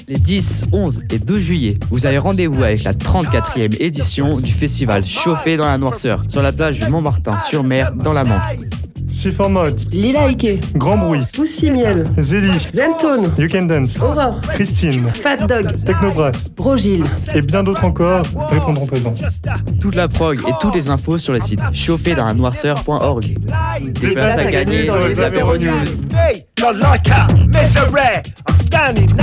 Les 10, 11 et 12 juillet, vous avez rendez-vous avec la 34e édition du festival Chauffé dans la Noirceur, sur la plage du Montmartin-sur-Mer, dans la Manche. Chiffon Mode, Lila Ike, Grand Bruit, Pussy Miel, Zélie, Zentone, You Can Dance, Aurore, Christine, Fat Dog, Technobrass Brogil. et bien d'autres encore répondront présents. Toute la prog et toutes les infos sur le site chauffédanslannoirceur.org. Des places à gagner dans les apéros news.